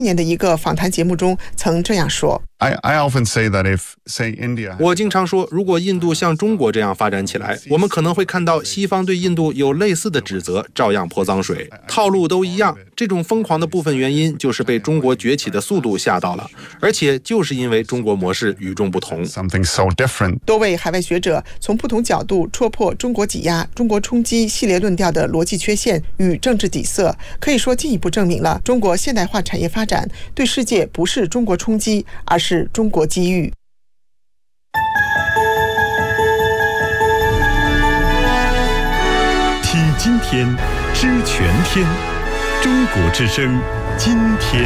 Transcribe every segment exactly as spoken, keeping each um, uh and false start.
年的一个访谈节目中曾这样说。 I, I often say that if, say, India... 我经常说，如果印度像中国这样发展起来，我们可能会看到西方对印度有类似的指责，照样泼脏水，套路都一样。这种疯狂的部分原因就是被中国崛起的速度吓到了，而且就是因为中国模式与众不同。 Something so different. 多位海外学者从不同角度戳破中国挤压、中国冲击系列论调的逻辑缺陷与政治底色，可以说进一步证明了中国现代化产业发展对世界不是中国冲击，而是中国机遇。 听今天，知全天，中国之声，今天。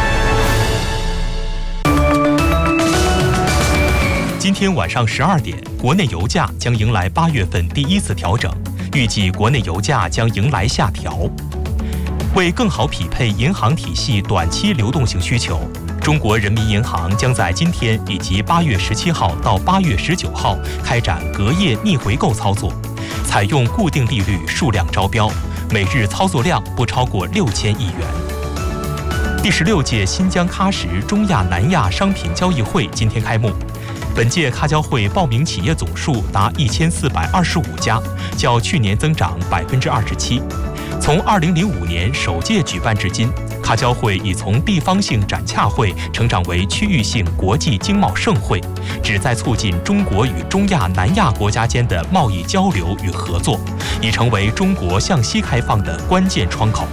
今天晚上十二点，国内油价将迎来八月份第一次调整，预计国内油价将迎来下调。为更好匹配银行体系短期流动性需求，中国人民银行将在今天以及八月十七号到八月十九号开展隔夜逆回购操作，采用固定利率数量招标，每日操作量不超过六千亿元。第十六届新疆喀什中亚南亚商品交易会今天开幕。本届喀交会报名企业总数达一千四百二十五家，较去年增长百分之二十七。从二零零五年首届举办至今，喀交会已从地方性展洽会成长为区域性国际经贸盛会，旨在促进中国与中亚南亚国家间的贸易交流与合作，已成为中国向西开放的关键窗口。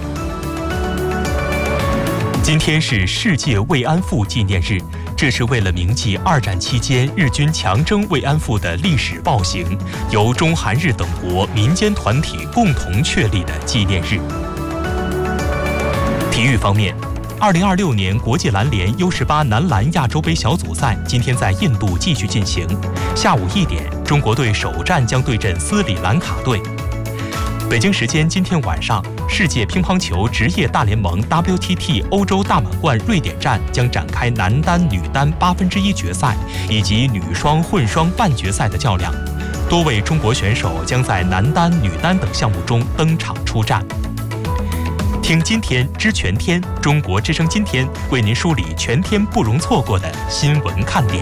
今天是世界慰安妇纪念日，这是为了铭记二战期间日军强征慰安妇的历史暴行，由中韩日等国民间团体共同确立的纪念日。体育方面，二零二六年国际篮联 U 十八 男篮亚洲杯小组赛今天在印度继续进行，下午一点，中国队首战将对阵斯里兰卡队。北京时间今天晚上，世界乒乓球职业大联盟 W T T 欧洲大满贯瑞典站将展开男单、女单八分之一决赛以及女双、混双半决赛的较量，多位中国选手将在男单、女单等项目中登场出战。听今天知全天，中国之声今天为您梳理全天不容错过的新闻看点。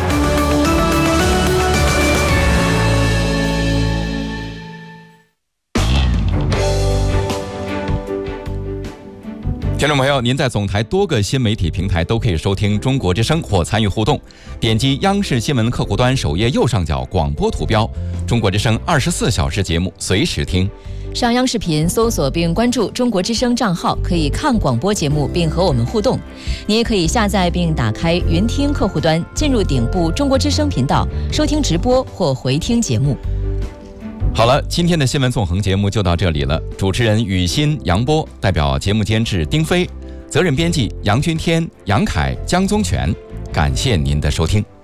听众朋友，您在总台多个新媒体平台都可以收听中国之声或参与互动，点击央视新闻客户端首页右上角广播图标，中国之声二十四小时节目随时听。 上央视频搜索并关注中国之声账号，可以看广播节目并和我们互动。你也可以下载并打开云听客户端，进入顶部中国之声频道，收听直播或回听节目。 好了，今天的新闻纵横节目就到这里了。主持人雨欣、杨波，代表节目监制丁飞，责任编辑杨君天、杨凯、江宗全，感谢您的收听。